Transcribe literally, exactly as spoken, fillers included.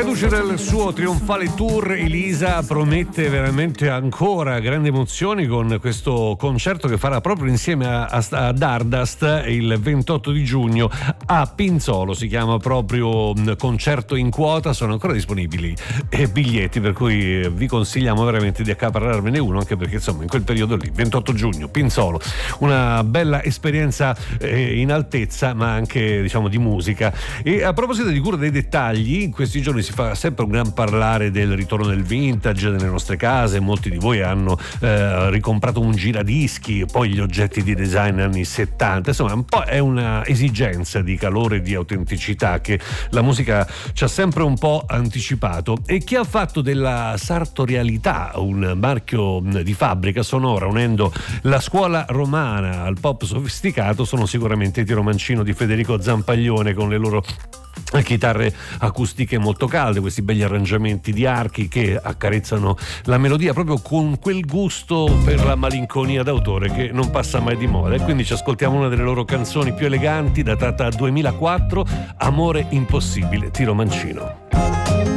Reduce del suo trionfale tour, Elisa promette veramente ancora grandi emozioni con questo concerto che farà proprio insieme a, a, a Dardust il ventotto di giugno a Pinzolo. Si chiama proprio Concerto in Quota. Sono ancora disponibili eh, biglietti, per cui vi consigliamo veramente di accaparrarvene uno, anche perché insomma in quel periodo lì, ventotto giugno, Pinzolo, una bella esperienza eh, in altezza, ma anche diciamo di musica. E a proposito di cura dei dettagli, in questi giorni si fa sempre un gran parlare del ritorno del vintage nelle nostre case. Molti di voi hanno eh, ricomprato un giradischi, poi gli oggetti di design anni settanta. Insomma, un po' è una esigenza di calore e di autenticità che la musica ci ha sempre un po' anticipato, e chi ha fatto della sartorialità un marchio di fabbrica sonora, unendo la scuola romana al pop sofisticato, sono sicuramente i Tiro Mancino di Federico Zampaglione, con le loro chitarre acustiche molto calde, questi begli arrangiamenti di archi che accarezzano la melodia proprio con quel gusto per la malinconia d'autore che non passa mai di moda. E quindi ci ascoltiamo una delle loro canzoni più eleganti, datata duemilaquattro, Amore impossibile, Tiro Mancino.